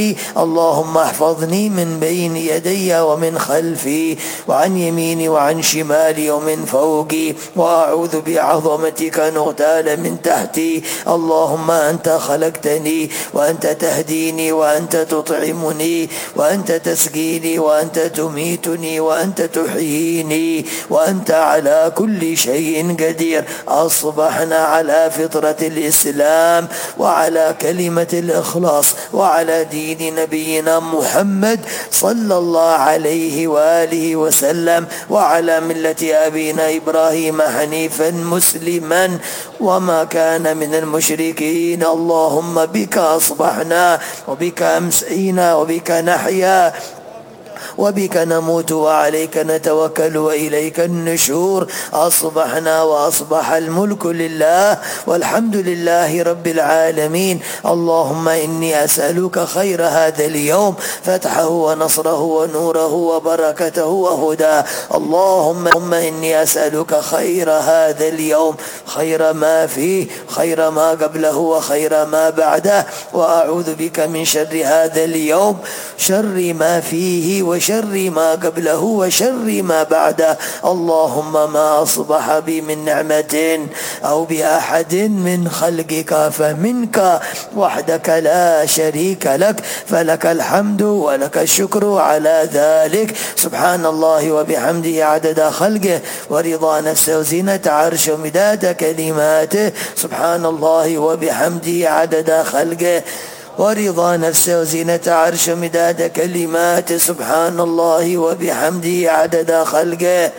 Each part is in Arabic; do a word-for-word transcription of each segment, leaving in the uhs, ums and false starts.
اللهم احفظني من بين يدي ومن خلفي وعن يميني وعن شمالي ومن فوقي، وأعوذ بعظمتك أن أغتال من تحتي. اللهم أنت خلقتني وأنت تهديني وأنت تطعمني وأنت تسقيني وأنت تميتني وأنت تحييني وأنت على كل شيء قدير. أصبحنا على فطرة الإسلام وعلى كلمة الإخلاص وعلى دين نبينا محمد صلى الله عليه وآله وسلم وعلى ملة أبينا إبراهيم حنيفا مسلما وما كان من المشركين. اللهم بك أصبحنا وبك أمسينا وبك نحيا وبك نموت وعليك نتوكل وإليك النشور. أصبحنا وأصبح الملك لله والحمد لله رب العالمين. اللهم إني أسألك خير هذا اليوم، فتحه ونصره ونوره وبركته وهداه. اللهم إني أسألك خير هذا اليوم، خير ما فيه، خير ما قبله وخير ما بعده، وأعوذ بك من شر هذا اليوم، شر ما فيه وشر ما قبله وشر ما بعده. اللهم ما أصبح بي من نعمة أو بأحد من خلقك فمنك وحدك لا شريك لك، فلك الحمد ولك الشكر على ذلك. سبحان الله وبحمده عدد خلقه ورضا نفسه وزينة عرشه ومداد كلماته. سبحان الله وبحمده عدد خلقه ورضا نفسه وزينة عرش مداد كلمات. سبحان الله وبحمده عدد خلقه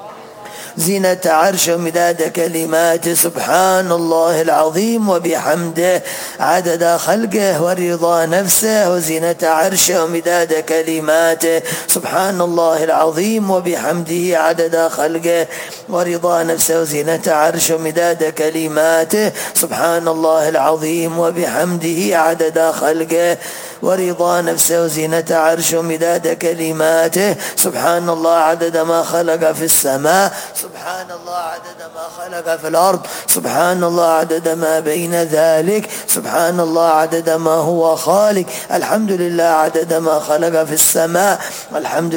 زينة عرش مداد كلمات. سبحان الله العظيم وبحمده عدد خلقه ورضا نفسه وزينة عرشه ومداد كلماته. سبحان الله العظيم وبحمده عدد خلقه ورضا نفسه وزينة عرشه ومداد كلماته. سبحان الله العظيم وبحمده عدد خلقه ورضا نفسه وزينة عرشه ومداد كلماته. سبحان الله عدد ما خلق في السماء، سبحان الله عدد ما خلق في الأرض، سبحان الله عدد ما بين ذلك، سبحان الله عدد ما هو خالق. الحمد لله عدد ما خلق في السماء، الحمد